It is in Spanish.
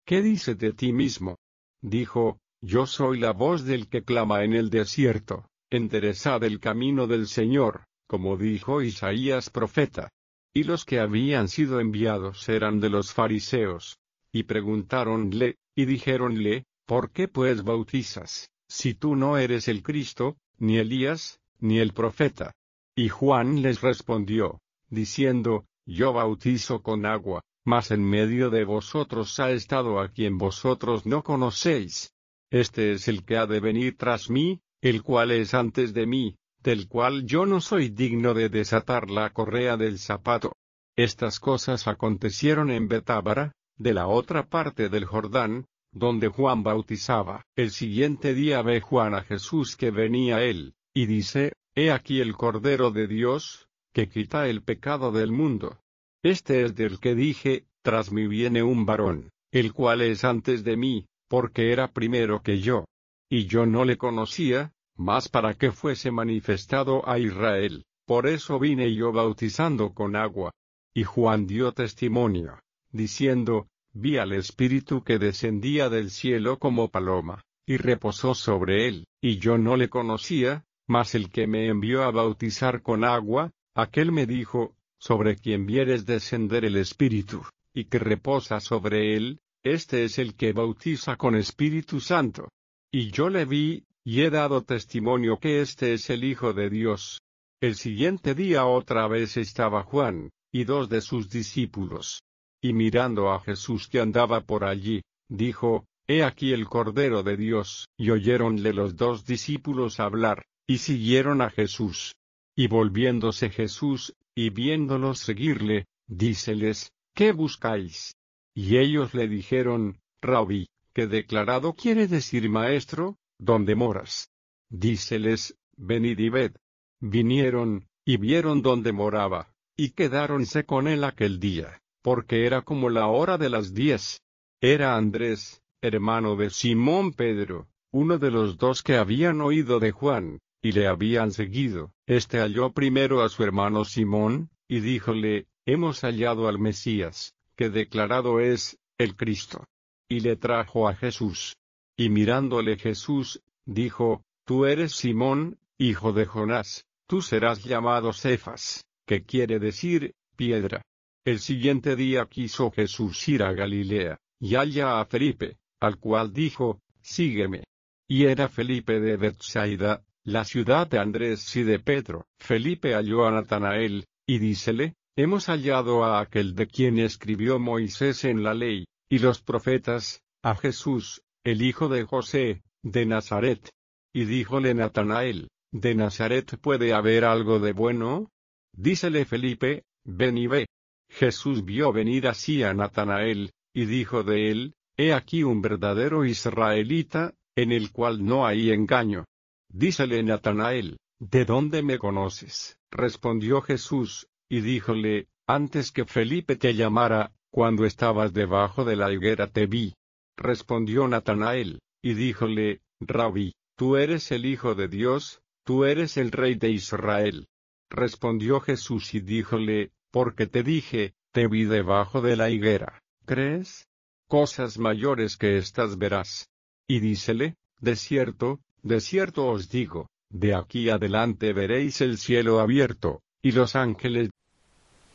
¿qué dices de ti mismo? Dijo, yo soy la voz del que clama en el desierto, enderezad el camino del Señor, como dijo Isaías profeta. Y los que habían sido enviados eran de los fariseos. Y preguntáronle, y dijéronle, ¿por qué pues bautizas, si tú no eres el Cristo, ni Elías, ni el profeta? Y Juan les respondió, diciendo, yo bautizo con agua, mas en medio de vosotros ha estado a quien vosotros no conocéis. Este es el que ha de venir tras mí, el cual es antes de mí, del cual yo no soy digno de desatar la correa del zapato. Estas cosas acontecieron en Betábara, de la otra parte del Jordán, donde Juan bautizaba. El siguiente día ve Juan a Jesús que venía a él, y dice, he aquí el Cordero de Dios, que quita el pecado del mundo. Este es del que dije, tras mí viene un varón, el cual es antes de mí, porque era primero que yo. Y yo no le conocía, mas para que fuese manifestado a Israel, por eso vine yo bautizando con agua. Y Juan dio testimonio, diciendo, vi al Espíritu que descendía del cielo como paloma, y reposó sobre él, y yo no le conocía, mas el que me envió a bautizar con agua, aquel me dijo, sobre quien vieres descender el Espíritu, y que reposa sobre él, este es el que bautiza con Espíritu Santo. Y yo le vi, y he dado testimonio que este es el Hijo de Dios. El siguiente día otra vez estaba Juan, y dos de sus discípulos. Y mirando a Jesús que andaba por allí, dijo, he aquí el Cordero de Dios. Y oyéronle los dos discípulos hablar, y siguieron a Jesús. Y volviéndose Jesús, y viéndolos seguirle, díceles, ¿qué buscáis? Y ellos le dijeron, Rabí, que declarado quiere decir maestro, ¿dónde moras? Díceles, venid y ved. Vinieron, y vieron dónde moraba, y quedáronse con él aquel día, porque era como la hora de las 10. Era Andrés, hermano de Simón Pedro, uno de los dos que habían oído de Juan, y le habían seguido. Este halló primero a su hermano Simón, y díjole, hemos hallado al Mesías, que declarado es, el Cristo. Y le trajo a Jesús. Y mirándole Jesús, dijo, tú eres Simón, hijo de Jonás, tú serás llamado Cefas, que quiere decir, piedra. El siguiente día quiso Jesús ir a Galilea, y halla a Felipe, al cual dijo, sígueme. Y era Felipe de Bethsaida, la ciudad de Andrés y de Pedro. Felipe halló a Natanael, y dícele, hemos hallado a aquel de quien escribió Moisés en la ley, y los profetas, a Jesús, el hijo de José, de Nazaret. Y díjole Natanael, ¿de Nazaret puede haber algo de bueno? Dícele Felipe, ven y ve. Jesús vio venir así a Natanael, y dijo de él, he aquí un verdadero israelita, en el cual no hay engaño. Dícele Natanael, ¿de dónde me conoces? Respondió Jesús, y díjole, antes que Felipe te llamara, cuando estabas debajo de la higuera te vi. Respondió Natanael, y díjole, Rabí, tú eres el Hijo de Dios, tú eres el Rey de Israel. Respondió Jesús y díjole, porque te dije, te vi debajo de la higuera, ¿crees? Cosas mayores que estas verás. Y dícele, de cierto os digo, de aquí adelante veréis el cielo abierto, y los ángeles